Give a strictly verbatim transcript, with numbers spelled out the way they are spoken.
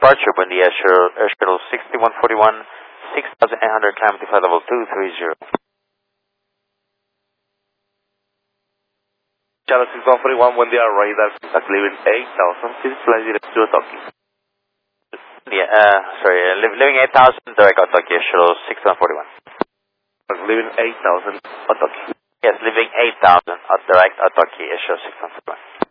departure, buen día, Shuttle, Air Shuttle sixty-one forty-one, six thousand eight hundred, calamity flight level two three zero. Shuttle sixty-one forty-one, buen día, radar, contact leaving eight thousand, please fly direct to Tokyo. Yeah, uh, sorry, uh, li living eight thousand, direct out Tokyo, Shuttle sixty-one forty-one. Leaving eight thousand, Tokyo. Yes, leaving eight thousand, uh, direct out Tokyo, Shuttle sixty-one forty-one.